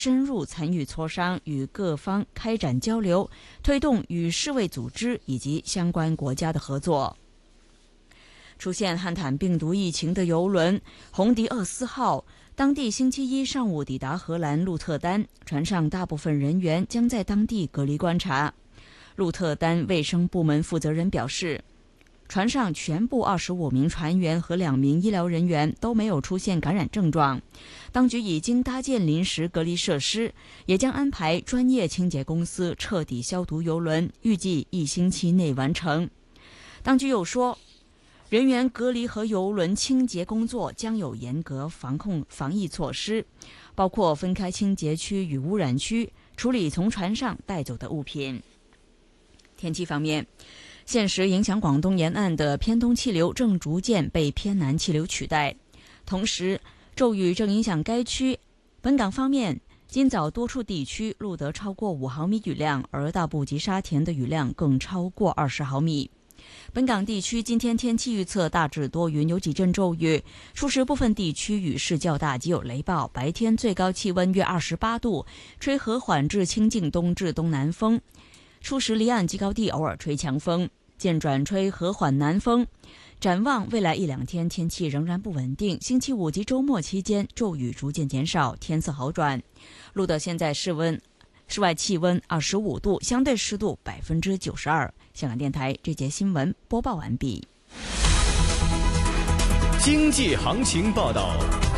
深入参与磋商，与各方开展交流，推动与世卫组织以及相关国家的合作。出现汉坦病毒疫情的邮轮红迪厄斯号，当地星期一上午抵达荷兰鹿特丹，船上大部分人员将在当地隔离观察。鹿特丹卫生部门负责人表示，船上全部25名船员和2名医疗人员都没有出现感染症状。当局已经搭建临时隔离设施，也将安排专业清洁公司彻底消毒邮轮，预计1星期内完成。当局又说，人员隔离和邮轮清洁工作将有严格防疫措施，包括分开清洁区与污染区，处理从船上带走的物品。天气方面，现时影响广东沿岸的偏东气流正逐渐被偏南气流取代，同时骤雨正影响该区。本港方面，今早多处地区录得超过5毫米雨量，而大埔及沙田的雨量更超过20毫米。本港地区今天天气预测大致多云，有几阵骤雨，初时部分地区雨势较大，及有雷暴。白天最高气温约28度，吹和缓至清劲东至东南风。初时离岸及高地偶尔吹强风，渐转吹和缓南风。展望未来1-2天天气仍然不稳定，星期五及周末期间骤雨逐渐减少，天色好转。录得现在室外气温25度，相对湿度92%。香港电台这节新闻播报完毕。 经济行情报道。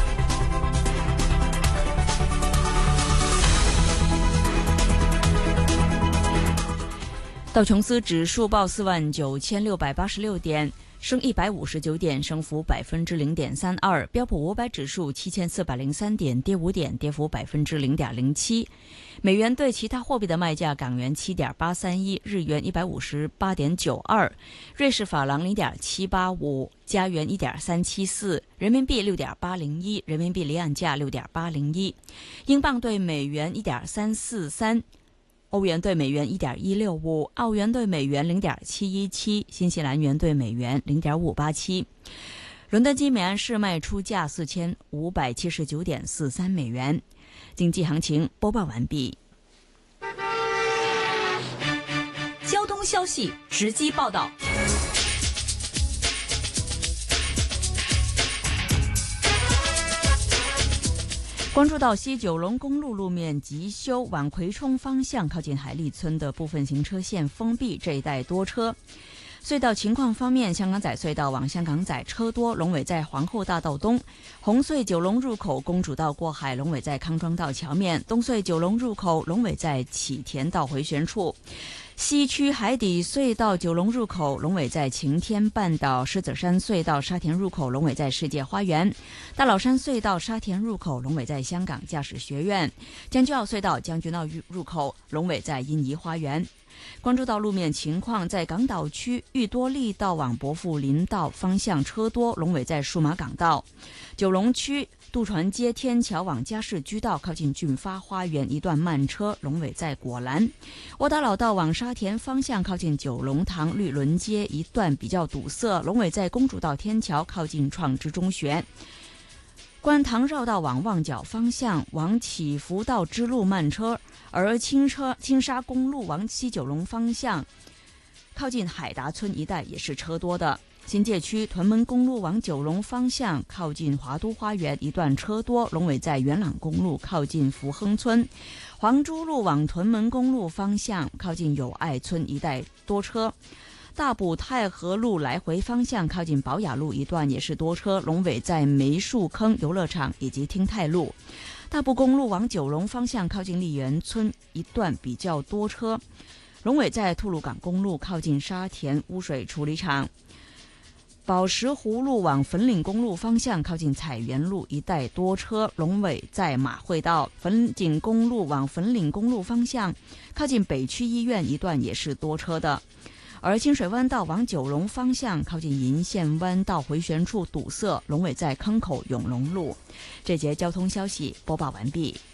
道琼斯指数报49686点，升159点，升幅0.32%。标普500指数7403点，跌5点，跌幅0.07%。美元对其他货币的卖价：港元7.831，日元158.92，瑞士法郎0.785，加元1.374，人民币6.801，人民币离岸价6.801，英镑对美元1.343。欧元对美元1.165，澳元对美元0.717，新西兰元对美元0.587。伦敦金每安士卖出价4579.43美元。经济行情播报完毕。 交通消息直击报道。 关注到西九龙公路路面急修，往葵涌方向靠近海丽村的部分行车线封闭，这一带多车。隧道情况方面，香港仔隧道往香港仔车多，龙尾在皇后大道东；红隧九龙入口公主道过海，龙尾在康庄道桥面；东隧九龙入口龙尾在启田道回旋处；西区海底隧道九龙入口龙尾在晴天半岛；狮子山隧道沙田入口龙尾在世界花园；大老山隧道沙田入口龙尾在香港驾驶学院；将军澳隧道将军澳入口龙尾在欣怡花园。关注到路面情况，在港岛区裕多利道往伯父林道方向车多，龙尾在数码港道；九龙区渡船街天桥往加士居道靠近俊发花园一段慢车，龙尾在果栏；窝打老道往沙田方向靠近九龙塘绿伦街一段比较堵塞，龙尾在公主道天桥靠近创知中学；观塘绕道往旺角方向往启福道支路慢车，而青沙公路往西九龙方向靠近海达村一带也是车多的。新界区屯门公路往九龙方向靠近华都花园一段车多，龙尾在元朗公路靠近福亨村；黄珠路往屯门公路方向靠近友爱村一带多车。大埔太和路来回方向靠近宝雅路一段也是多车，龙尾在梅树坑游乐场以及汀泰路。大埔公路往九龙方向靠近丽园村一段比较多车，龙尾在吐露港公路靠近沙田污水处理厂。宝石湖路往粉岭公路方向靠近彩园路一带多车，龙尾在马会道。粉锦公路往粉岭公路方向靠近北区医院一段也是多车的。而清水湾道往九龙方向靠近银线湾道回旋处堵塞，龙尾在坑口永隆路。这节交通消息播报完毕。